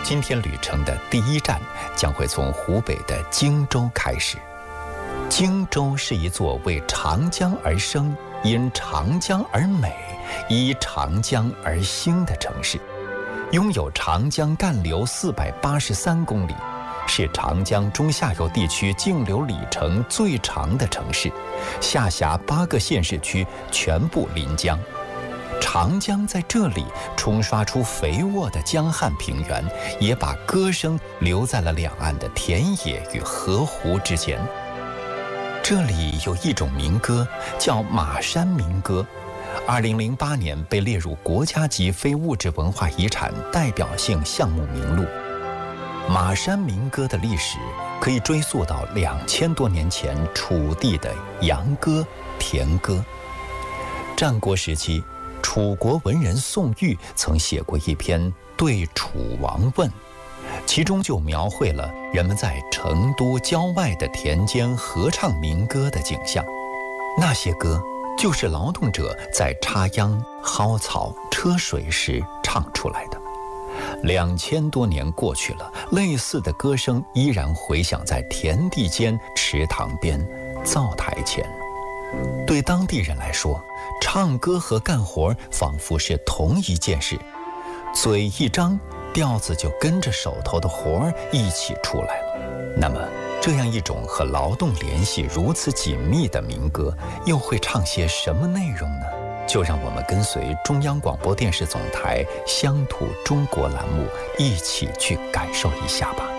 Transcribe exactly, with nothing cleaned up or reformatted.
今天旅程的第一站将会从湖北的荆州开始。荆州是一座为长江而生，因长江而美，依长江而兴的城市，拥有长江干流四百八十三公里，是长江中下游地区径流里程最长的城市，下辖八个县市区，全部临江。长江在这里冲刷出肥沃的江汉平原，也把歌声留在了两岸的田野与河湖之间。这里有一种民歌叫马山民歌，二零零八年被列入国家级非物质文化遗产代表性项目名录。马山民歌的历史可以追溯到两千多年前楚地的杨歌、田歌。战国时期，楚国文人宋玉曾写过一篇《对楚王问》，其中就描绘了人们在成都郊外的田间合唱民歌的景象。那些歌就是劳动者在插秧、薅草、车水时唱出来的。两千多年过去了，类似的歌声依然回响在田地间、池塘边、灶台前。对当地人来说，唱歌和干活仿佛是同一件事，嘴一张，调子就跟着手头的活儿一起出来了。那么，这样一种和劳动联系如此紧密的民歌，又会唱些什么内容呢？就让我们跟随中央广播电视总台乡土中国栏目一起去感受一下吧。